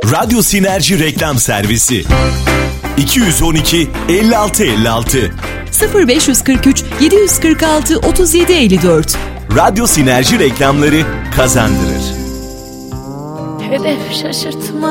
Radyo Sinerji Reklam Servisi 212 56 56 0543 746 37 54. Radyo Sinerji reklamları kazandırır. Hedef şaşırtma.